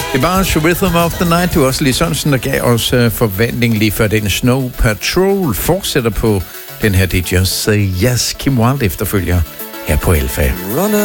Det var Rhythm of the Night. Det var også Lis Sørensen, der gav os forventning lige før den. Snow Patrol fortsætter på den her. Det er Just Say Yes. Kim Wilde efterfølger her på Alfa.